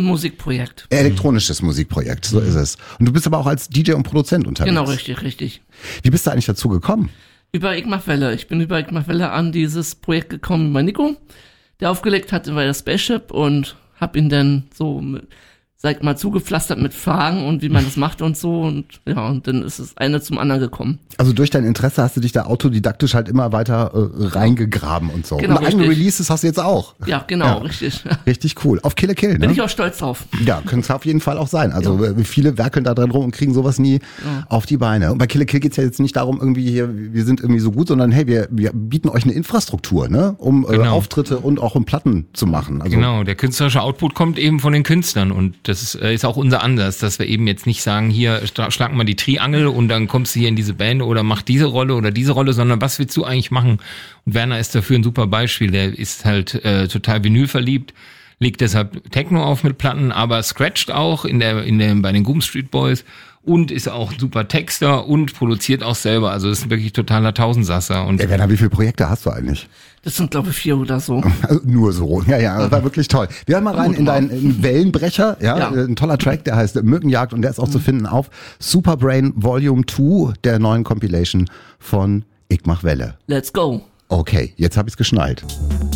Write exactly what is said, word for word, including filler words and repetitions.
Musikprojekt. Elektronisches Musikprojekt, so ist es. Und du bist aber auch als D J und Produzent unterwegs. Genau, richtig, richtig. Wie bist du eigentlich dazu gekommen? Über Ich mach Welle. Ich bin über Ich mach Welle an dieses Projekt gekommen bei Nico, der aufgelegt hatte bei der Spaceship und hab ihn dann so, sag mal, zugepflastert mit Fragen und wie man das macht und so und ja, und dann ist es eine zum anderen gekommen. Also durch dein Interesse hast du dich da autodidaktisch halt immer weiter äh, reingegraben und so. Genau, und eigene richtig. Releases hast du jetzt auch. Ja, genau, ja. richtig. Richtig cool. Auf Kill la Kill, ne? Bin ich auch stolz drauf. Ja, können es auf jeden Fall auch sein. Also Ja. äh, viele werkeln da drin rum und kriegen sowas nie Ja. auf die Beine. Und bei Kill la Kill geht's ja jetzt nicht darum, irgendwie hier, wir sind irgendwie so gut, sondern hey, wir, wir bieten euch eine Infrastruktur, ne, um äh, Genau. Auftritte und auch um Platten zu machen. Also, Genau, der künstlerische Output kommt eben von den Künstlern und das ist, äh, ist auch unser Ansatz, dass wir eben jetzt nicht sagen, hier stra- schlag mal die Triangel und dann kommst du hier in diese Band oder mach diese Rolle oder diese Rolle, sondern was willst du eigentlich machen? Und Werner ist dafür ein super Beispiel, der ist halt äh, total Vinyl verliebt, legt deshalb Techno auf mit Platten, aber scratcht auch in der, in der, bei den Goom Street Boys und ist auch super Texter und produziert auch selber, also ist wirklich totaler Tausendsasser. Und Ja, Werner, wie viele Projekte hast du eigentlich? Das sind, glaube ich, vier oder so. Also nur so. Ja, ja, das war wirklich toll. Wir hören mal rein in deinen in Wellenbrecher. Ja, Ja. ein toller Track, der heißt Mückenjagd und der ist auch zu finden auf Superbrain Volume zwei der neuen Compilation von Ich mach Welle. Let's go. Okay, jetzt habe ich's geschnallt.